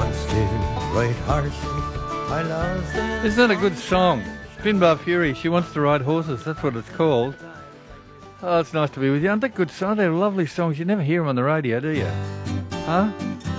wants to ride horses. I love them. Isn't that a good song? Finbar Fury, She Wants to Ride Horses, that's what it's called. Oh, it's nice to be with you. Aren't they good songs? They're lovely songs. You never hear them on the radio, do you? Huh?